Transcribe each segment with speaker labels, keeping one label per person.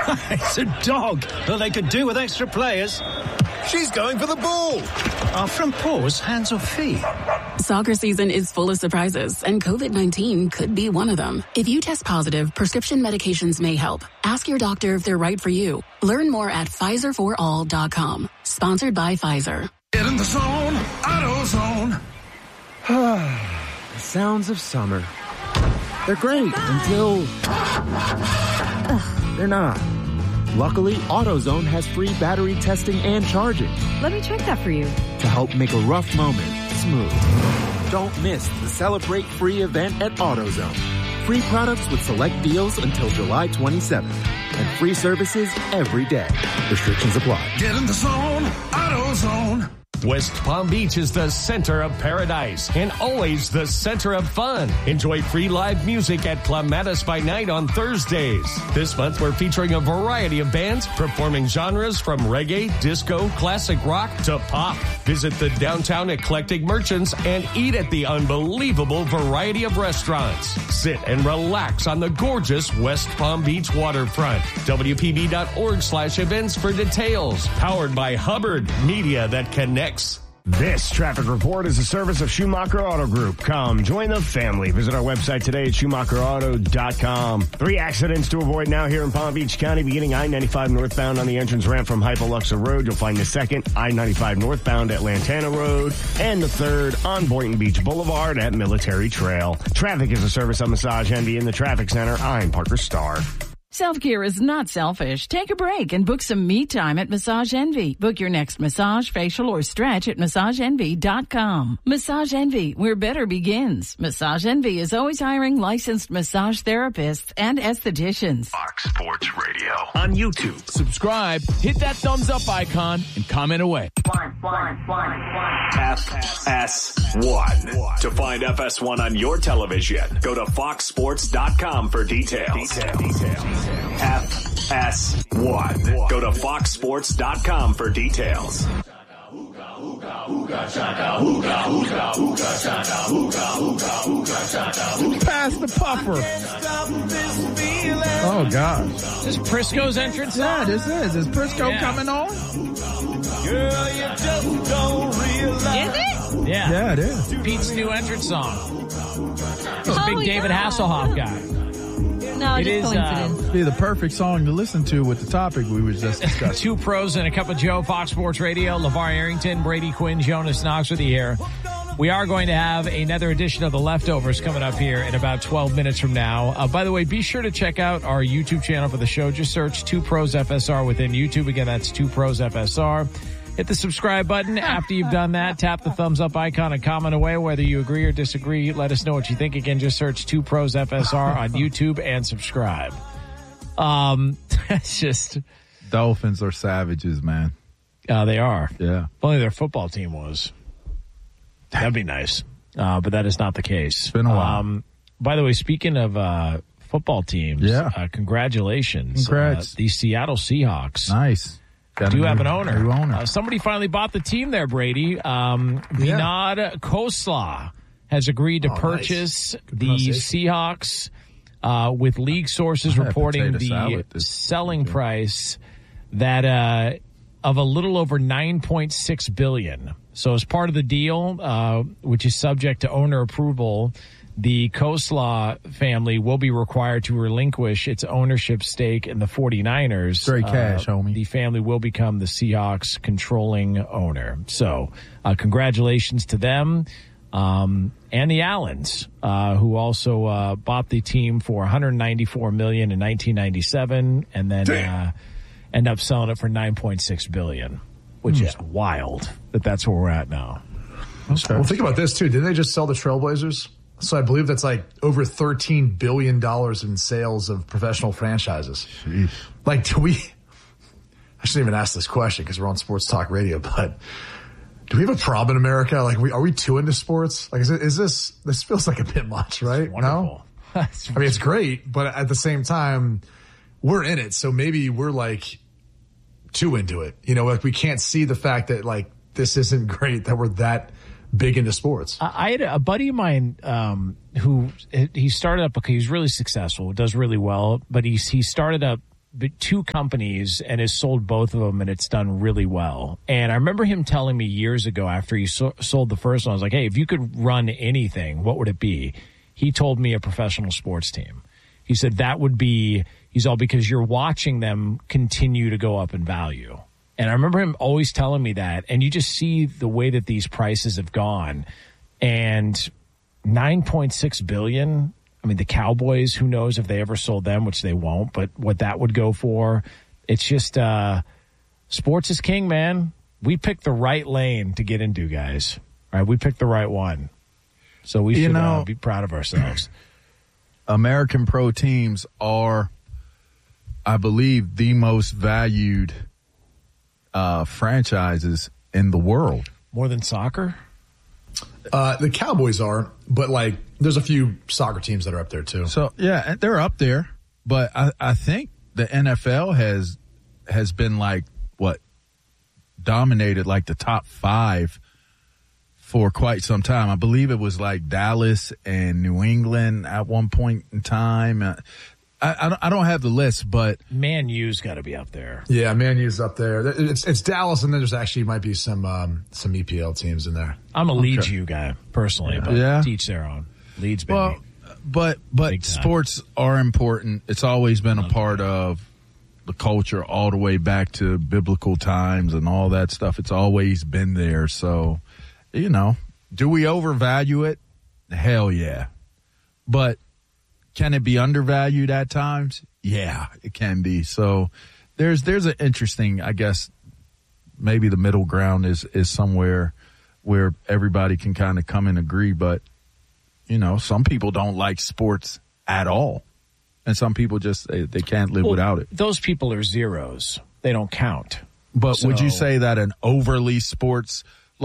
Speaker 1: It's a dog. Well, they could do with extra players.
Speaker 2: She's going for the ball.
Speaker 1: Are front paws hands or feet?
Speaker 3: Soccer season is full of surprises, and COVID-19 could be one of them. If you test positive, prescription medications may help. Ask your doctor if they're right for you. Learn more at PfizerForAll.com. Sponsored by Pfizer.
Speaker 2: Get in the zone, AutoZone.
Speaker 4: The sounds of summer. They're great until they're not. Luckily, AutoZone has free battery testing and charging.
Speaker 5: Let me check that for you.
Speaker 4: To help make a rough moment smooth. Don't miss the Celebrate Free event at AutoZone. Free products with select deals until July 27th. And free services every day. Restrictions apply.
Speaker 2: Get in the zone, AutoZone.
Speaker 6: West Palm Beach is the center of paradise and always the center of fun. Enjoy free live music at Clematis by Night on Thursdays. This month, we're featuring a variety of bands performing genres from reggae, disco, classic rock to pop. Visit the downtown eclectic merchants and eat at the unbelievable variety of restaurants. Sit and relax on the gorgeous West Palm Beach waterfront. WPB.org/events for details. Powered by Hubbard, media that connects.
Speaker 7: This traffic report is a service of Schumacher Auto Group. Come, join the family. Visit our website today at SchumacherAuto.com. 3 accidents to avoid now here in Palm Beach County, beginning I-95 northbound on the entrance ramp from Hypoluxo Road. You'll find the second, I-95 northbound at Lantana Road, and the third on Boynton Beach Boulevard at Military Trail. Traffic is a service of Massage Envy in the Traffic Center. I'm Parker Starr.
Speaker 8: Self-care is not selfish. Take a break and book some me time at Massage Envy. Book your next massage, facial, or stretch at MassageEnvy.com. Massage Envy, where better begins. Massage Envy is always hiring licensed massage therapists and estheticians.
Speaker 2: Fox Sports Radio.
Speaker 9: On YouTube. Subscribe, hit that thumbs up icon, and comment away.
Speaker 10: FS1. To find FS1 on your television, go to FoxSports.com for details. FS1. Go to FoxSports.com for details.
Speaker 11: Pass the puffer. Oh, gosh.
Speaker 12: Is this Prisco's entrance?
Speaker 11: Yeah, this is. Is Prisco coming on?
Speaker 12: Girl, you just don't realize. Is it? Yeah.
Speaker 11: Yeah, it is.
Speaker 12: Pete's new entrance song. He's a big David Hasselhoff guy.
Speaker 5: No, it just coincidence.
Speaker 11: Be the perfect song to listen to with the topic we was just discussing.
Speaker 12: 2 pros and a cup of Joe, Fox Sports Radio. LeVar Arrington, Brady Quinn, Jonas Knox with you here. We are going to have another edition of The Leftovers coming up here in about 12 minutes from now. By the way, be sure to check out our YouTube channel for the show. Just search 2 Pros FSR within YouTube. Again, that's 2 Pros FSR. Hit the subscribe button. After you've done that, tap the thumbs up icon and comment away whether you agree or disagree. Let us know what you think. Again, just search 2 Pros FSR on YouTube and subscribe. It's just...
Speaker 11: Dolphins are savages, man.
Speaker 12: They are.
Speaker 11: Yeah.
Speaker 12: If only their football team was. That'd be nice. But that is not the case.
Speaker 11: It's been a while.
Speaker 12: By the way, speaking of football teams, congratulations.
Speaker 11: Congrats.
Speaker 12: The Seattle Seahawks.
Speaker 11: Nice.
Speaker 12: Do have an owner.
Speaker 11: New owner.
Speaker 12: Somebody finally bought the team there, Brady. Vinod Khosla has agreed to purchase the Seahawks, with league sources reporting the selling price that of a little over $9.6 billion. So as part of the deal, which is subject to owner approval, the Khosla family will be required to relinquish its ownership stake in the 49ers.
Speaker 11: Straight cash, homie.
Speaker 12: The family will become the Seahawks' controlling owner. So, congratulations to them. And the Allens, who also bought the team for $194 million in 1997 and then end up selling it for $9.6 billion, which is wild that's where we're at now.
Speaker 13: Okay. Well, think about this, too. Didn't they just sell the Trailblazers? So I believe that's like over $13 billion in sales of professional franchises.
Speaker 11: Jeez.
Speaker 13: Like, I shouldn't even ask this question because we're on Sports Talk Radio, but do we have a problem in America? Like, are we too into sports? Like, this feels like a bit much, right?
Speaker 12: Wonderful.
Speaker 13: No? I mean, it's great, but at the same time, we're in it. So maybe we're like too into it. You know, like we can't see the fact that like this isn't great, that we're that big into sports.
Speaker 12: I had a buddy of mine who he started up because he's really successful, does really well, but he started up two companies and has sold both of them, and it's done really well. And I remember him telling me years ago after he sold the first one, I was like, hey, if you could run anything, what would it be? He told me a professional sports team. He said that would be, because you're watching them continue to go up in value. And I remember him always telling me that. And you just see the way that these prices have gone. And $9.6 billion. I mean, the Cowboys, who knows if they ever sold them, which they won't, but what that would go for, it's just sports is king, man. We picked the right lane to get into, guys. All right, we picked the right one. So we should be proud of ourselves.
Speaker 11: American pro teams are, I believe, the most valued franchises in the world.
Speaker 12: More than soccer?
Speaker 13: The Cowboys are, but like there's a few soccer teams that are up there too.
Speaker 11: So yeah, they're up there, but I think the NFL has been like dominated like the top 5 for quite some time. I believe it was like Dallas and New England at one point in time. I don't have the list, but
Speaker 12: Man U's got to be up there.
Speaker 13: Yeah, Man U's up there. It's Dallas, and then there's actually might be some EPL teams in there.
Speaker 12: I'm a Leeds U guy personally, but teach their own. Leeds, baby.
Speaker 11: Well, but sports are important. It's always been a part of the culture all the way back to biblical times and all that stuff. It's always been there. So, do we overvalue it? Hell yeah. But can it be undervalued at times? Yeah, it can be. So there's an interesting, I guess, maybe the middle ground is somewhere where everybody can kind of come and agree. But, some people don't like sports at all. And some people just, they can't live without it.
Speaker 12: Those people are zeros. They don't count.
Speaker 11: But would you say that an overly sports,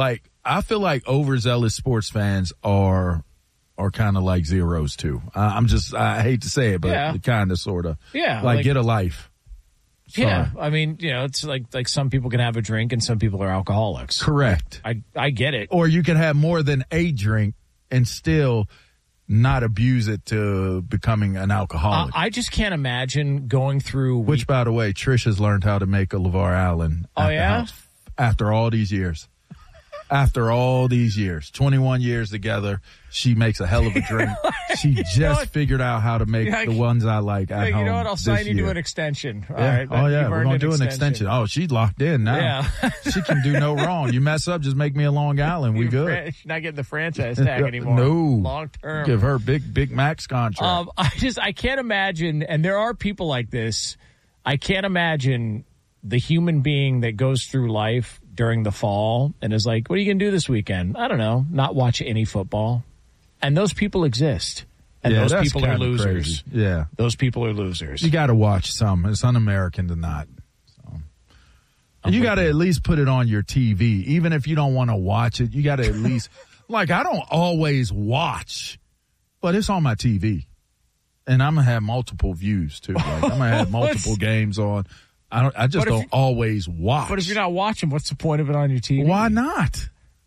Speaker 11: I feel like overzealous sports fans are kind of like zeros too. I hate to say it, but kind of, sort of.
Speaker 12: Yeah.
Speaker 11: Like get a life. Sorry.
Speaker 12: Yeah. I mean, it's like some people can have a drink and some people are alcoholics.
Speaker 11: Correct.
Speaker 12: I get it.
Speaker 11: Or you can have more than a drink and still not abuse it to becoming an alcoholic.
Speaker 12: I just can't imagine going through.
Speaker 11: Which, by the way, Trish has learned how to make a LeVar Allen.
Speaker 12: Oh, yeah?
Speaker 11: After all these years. After all these years, 21 years together, she makes a hell of a drink. She just figured out how to make the ones I like at home.
Speaker 12: You know what? I'll sign you to an extension. All right.
Speaker 11: We're going to do an extension. Oh, she's locked in now.
Speaker 12: Yeah.
Speaker 11: She can do no wrong. You mess up, just make me a Long Island. We good.
Speaker 12: She's not getting the franchise tag anymore.
Speaker 11: No.
Speaker 12: Long term.
Speaker 11: Give her big max contract.
Speaker 12: I can't imagine, and there are people like this, I can't imagine the human being that goes through life during the fall and is like, what are you going to do this weekend? I don't know. Not watch any football. And those people exist. And those people are losers.
Speaker 11: Crazy. Yeah.
Speaker 12: Those people are losers.
Speaker 11: You got to watch some. It's un-American to not. So. And you got to at least put it on your TV. Even if you don't want to watch it, you got to at least, I don't always watch, but it's on my TV. And I'm going to have multiple views too. I'm going to have multiple games on. I just don't always watch.
Speaker 12: But if you're not watching, what's the point of it on your TV?
Speaker 11: Why not?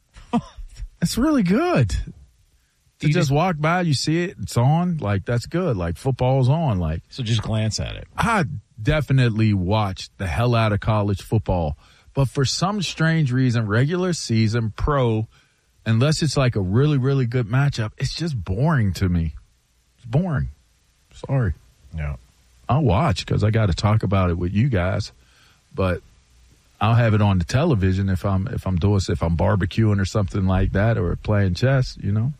Speaker 11: It's really good. To just walk by, you see it, it's on. That's good. Football's on.
Speaker 12: So just glance at it.
Speaker 11: I definitely watched the hell out of college football. But for some strange reason, regular season, pro, unless it's a really, really good matchup, it's just boring to me. It's boring. Sorry.
Speaker 12: Yeah.
Speaker 11: I'll watch because I got to talk about it with you guys, but I'll have it on the television if I'm barbecuing or something like that or playing chess,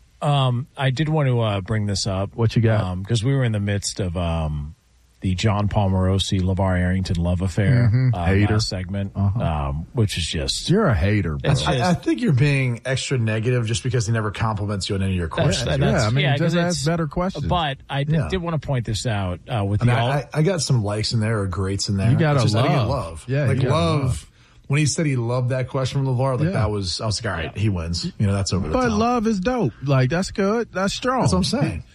Speaker 12: I did want to bring this up.
Speaker 11: What you got?
Speaker 12: Because we were in the midst of the John Palmarosi, LeVar Arrington love affair
Speaker 11: hater
Speaker 12: last segment, which is just...
Speaker 11: You're a hater, bro.
Speaker 13: I think you're being extra negative just because he never compliments you on any of your questions.
Speaker 11: Just ask better questions.
Speaker 12: But I did want to point this out with
Speaker 13: I got some likes in there or greats in there.
Speaker 11: You got
Speaker 13: love. Yeah,
Speaker 11: love.
Speaker 13: When he said he loved that question from LeVar, I was like, all right, he wins. That's over the top.
Speaker 11: But love is dope. That's good. That's strong.
Speaker 13: That's what I'm saying.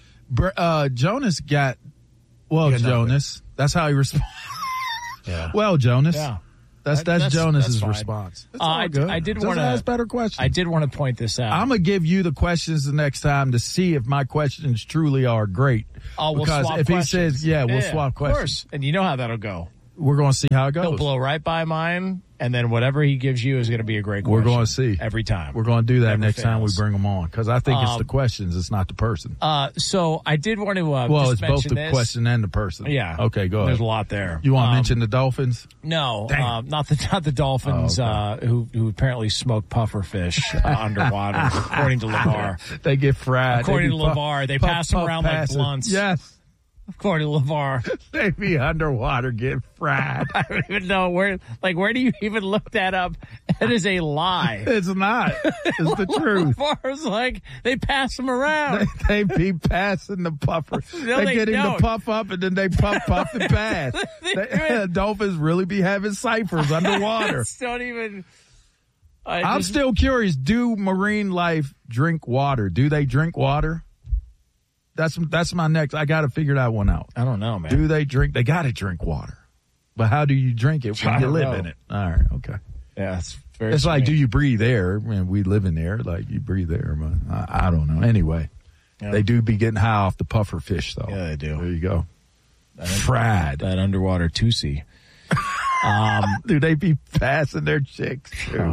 Speaker 11: Jonas got... Well, Jonas, that's how he responds.
Speaker 13: Yeah.
Speaker 11: Well, Jonas.
Speaker 12: Yeah.
Speaker 11: That's Jonas's response. It's all good.
Speaker 12: I did want to
Speaker 11: ask better questions.
Speaker 12: I did want to point this out.
Speaker 11: I'm gonna give you the questions the next time to see if my questions truly are great.
Speaker 12: Oh, we'll
Speaker 11: because
Speaker 12: swap
Speaker 11: if
Speaker 12: questions.
Speaker 11: He says, we'll swap questions.
Speaker 12: Of course, and you know how that'll go.
Speaker 11: We're going to see how it goes.
Speaker 12: He'll blow right by mine, and then whatever he gives you is going to be a great question.
Speaker 11: We're going to see.
Speaker 12: Every time.
Speaker 11: We're going to do that
Speaker 12: Never
Speaker 11: next
Speaker 12: fails.
Speaker 11: time we bring them on, because I think it's the questions. It's not the person.
Speaker 12: So I did want to
Speaker 11: well,
Speaker 12: just
Speaker 11: it's both the
Speaker 12: this.
Speaker 11: question and the person.
Speaker 12: Yeah.
Speaker 11: Okay, go ahead.
Speaker 12: There's a lot there.
Speaker 11: You want to mention the Dolphins?
Speaker 12: No, not the Dolphins who apparently smoke puffer fish underwater, according to LeVar.
Speaker 11: They get fried.
Speaker 12: According to LeVar, they pass them around like blunts.
Speaker 11: Yes.
Speaker 12: According to LeVar.
Speaker 11: They be underwater, get fried.
Speaker 12: I don't even know where do you even look that up? That is a lie.
Speaker 11: It's not. It's the truth.
Speaker 12: LeVar's like, they pass them around.
Speaker 11: They be passing the puffer.
Speaker 12: No,
Speaker 11: they get him to puff up, and then they puff and pass. Dolphins really be having ciphers underwater.
Speaker 12: Don't even...
Speaker 11: I'm still curious. Do marine life drink water? Do they drink water? That's my next. I got to figure that one out.
Speaker 12: I don't know, man.
Speaker 11: Do they drink? They got to drink water. But how do you drink it when you live in it? All right. Okay.
Speaker 12: Yeah,
Speaker 11: it's like, do you breathe air? I mean, we live in air. Like, you breathe air. But I don't know. Anyway, they do be getting high off the puffer fish, though.
Speaker 12: Yeah, they do.
Speaker 11: There you go. Fried.
Speaker 12: That underwater Tusi.
Speaker 11: Do they be passing their chicks too?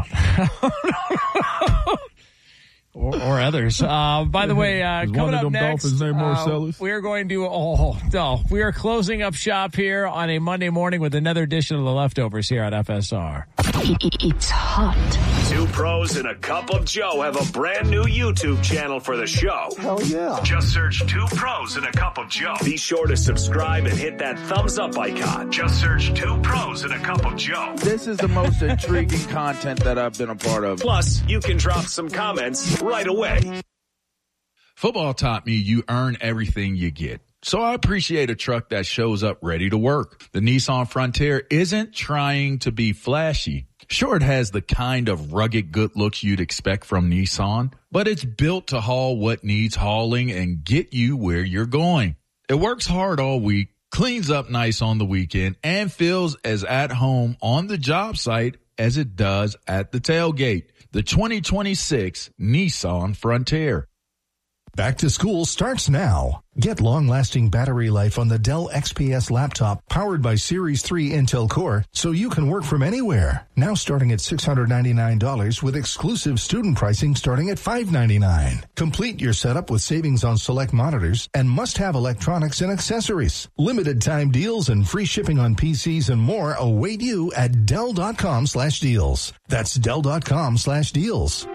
Speaker 12: Or others. By the way, coming up next, we are going to, we are closing up shop here on a Monday morning with another edition of The Leftovers here on FSR.
Speaker 3: It's hot.
Speaker 10: Two pros and a cup of Joe have a brand new YouTube channel for the show.
Speaker 2: Hell yeah.
Speaker 10: Just search Two Pros and a Cup of Joe. Be sure to subscribe and hit that thumbs up icon. Just search Two Pros and a Cup of Joe.
Speaker 11: This is the most intriguing content that I've been a part of.
Speaker 10: Plus, you can drop some comments right away.
Speaker 11: Football taught me you earn everything you get. So I appreciate a truck that shows up ready to work. The Nissan Frontier isn't trying to be flashy. Sure, it has the kind of rugged good looks you'd expect from Nissan, but it's built to haul what needs hauling and get you where you're going. It works hard all week, cleans up nice on the weekend, and feels as at home on the job site as it does at the tailgate. The 2026 Nissan Frontier.
Speaker 14: Back to school starts now. Get long-lasting battery life on the Dell XPS laptop powered by Series 3 Intel Core so you can work from anywhere. Now starting at $699 with exclusive student pricing starting at $599. Complete your setup with savings on select monitors and must-have electronics and accessories. Limited time deals and free shipping on PCs and more await you at Dell.com/deals. That's Dell.com/deals.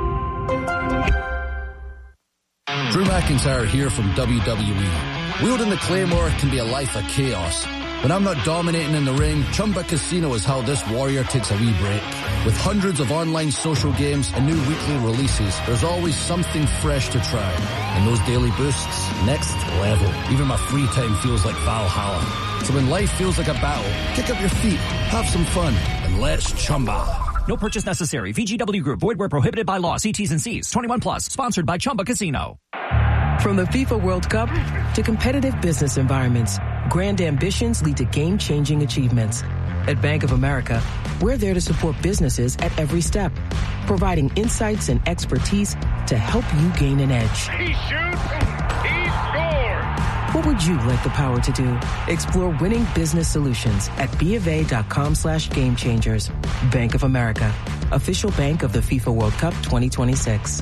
Speaker 15: Drew McIntyre here from WWE. Wielding the Claymore can be a life of chaos. When I'm not dominating in the ring, Chumba Casino is how this warrior takes a wee break. With hundreds of online social games and new weekly releases, there's always something fresh to try. And those daily boosts, next level. Even my free time feels like Valhalla. So when life feels like a battle, kick up your feet, have some fun, and let's Chumba.
Speaker 16: No purchase necessary. VGW Group. Void where prohibited by law. See T's and C's. 21 plus. Sponsored by Chumba Casino.
Speaker 17: From the FIFA World Cup to competitive business environments, grand ambitions lead to game-changing achievements. At Bank of America, we're there to support businesses at every step, providing insights and expertise to help you gain an edge.
Speaker 2: He shoots. He scores.
Speaker 17: What would you like the power to do? Explore winning business solutions at BofA.com/gamechangers. Bank of America, official bank of the FIFA World Cup 2026.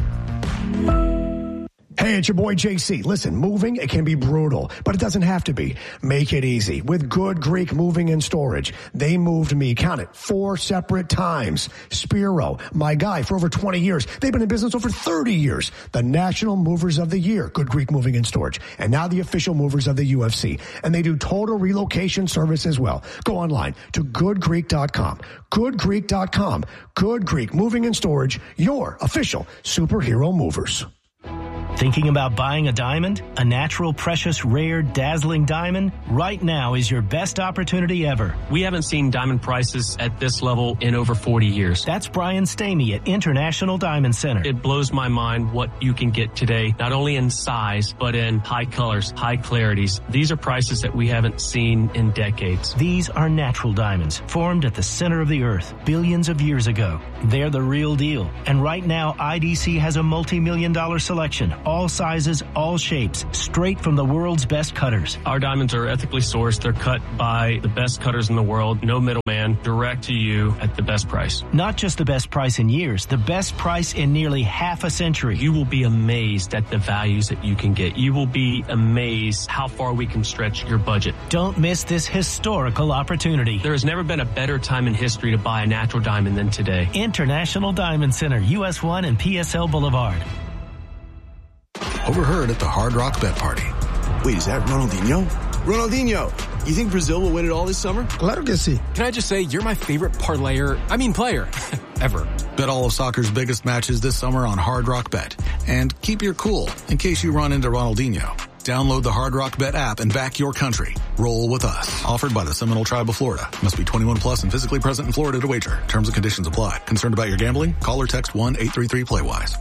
Speaker 18: Hey, it's your boy JC. Listen, moving, it can be brutal, but it doesn't have to be. Make it easy with Good Greek Moving and Storage. They moved me, count it, 4 separate times. Spiro, my guy for over 20 years. They've been in business over 30 years. The National Movers of the Year, Good Greek Moving and Storage. And now the official movers of the UFC. And they do total relocation service as well. Go online to goodgreek.com. Goodgreek.com. Good Greek Moving and Storage, your official superhero movers.
Speaker 1: Thinking about buying a diamond? A natural, precious, rare, dazzling diamond? Right now is your best opportunity ever.
Speaker 19: We haven't seen diamond prices at this level in over 40 years.
Speaker 1: That's Brian Stamey at International Diamond Center.
Speaker 19: It blows my mind what you can get today, not only in size, but in high colors, high clarities. These are prices that we haven't seen in decades.
Speaker 1: These are natural diamonds, formed at the center of the earth billions of years ago. They're the real deal. And right now, IDC has a multi-million-dollar selection all sizes, all shapes, straight from the world's best cutters.
Speaker 19: Our diamonds are ethically sourced. They're cut by the best cutters in the world. No middleman, direct to you at the best price.
Speaker 1: Not just the best price in years, the best price in nearly half a century.
Speaker 19: You will be amazed at the values that you can get. You will be amazed how far we can stretch your budget.
Speaker 1: Don't miss this historical opportunity.
Speaker 19: There has never been a better time in history to buy a natural diamond than today.
Speaker 1: International Diamond Center, US 1 and PSL Boulevard.
Speaker 20: Overheard at the Hard Rock Bet Party.
Speaker 21: Wait, is that Ronaldinho? Ronaldinho, you think Brazil will win it all this summer?
Speaker 22: Claro que sí.
Speaker 21: Can I just say, you're my favorite player ever.
Speaker 20: Bet all of soccer's biggest matches this summer on Hard Rock Bet. And keep your cool in case you run into Ronaldinho. Download the Hard Rock Bet app and back your country. Roll with us. Offered by the Seminole Tribe of Florida. Must be 21 plus and physically present in Florida to wager. Terms and conditions apply. Concerned about your gambling? Call or text 1-833-PLAY-WISE.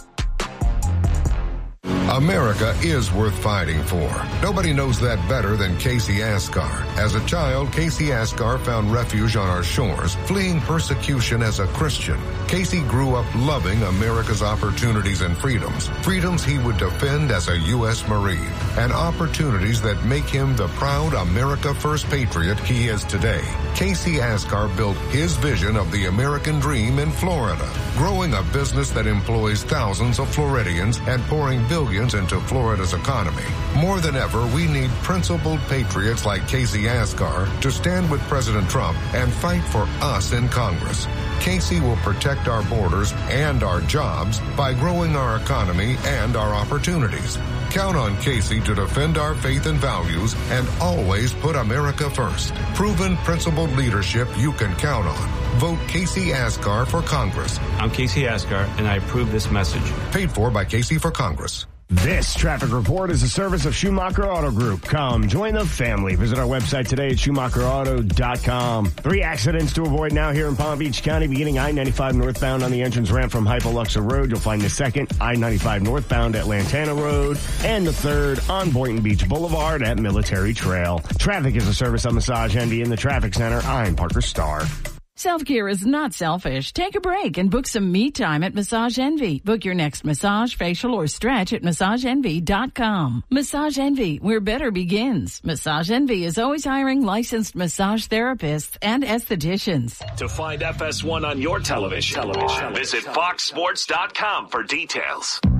Speaker 23: America is worth fighting for. Nobody knows that better than Casey Asgar. As a child, Casey Asgar found refuge on our shores, fleeing persecution as a Christian. Casey grew up loving America's opportunities and freedoms, freedoms he would defend as a U.S. Marine, and opportunities that make him the proud America First patriot he is today. Casey Asgar built his vision of the American dream in Florida, growing a business that employs thousands of Floridians and pouring billions into Florida's economy. More than ever, we need principled patriots like Casey Asgar to stand with President Trump and fight for us in Congress. Casey will protect our borders and our jobs by growing our economy and our opportunities. Count on Casey to defend our faith and values and always put America first. Proven, principled leadership you can count on. Vote Casey Asgar for Congress.
Speaker 24: I'm Casey Asgar, and I approve this message.
Speaker 23: Paid for by Casey for Congress.
Speaker 7: This traffic report is a service of Schumacher Auto Group. Come, join the family. Visit our website today at SchumacherAuto.com. 3 accidents to avoid now here in Palm Beach County, beginning I-95 northbound on the entrance ramp from Hypoluxo Road. You'll find the second, I-95 northbound at Lantana Road, and the third on Boynton Beach Boulevard at Military Trail. Traffic is a service of Massage Envy in the Traffic Center. I'm Parker Starr.
Speaker 8: Self-care is not selfish. Take a break and book some me time at Massage Envy. Book your next massage, facial, or stretch at MassageEnvy.com. Massage Envy, where better begins. Massage Envy is always hiring licensed massage therapists and estheticians.
Speaker 10: To find FS1 on your television, visit FoxSports.com for details.